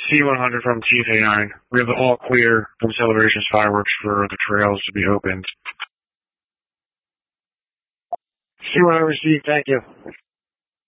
C-100 from T-9. We have the all clear from Celebrations Fireworks for the trails to be opened. C-100 received, thank you.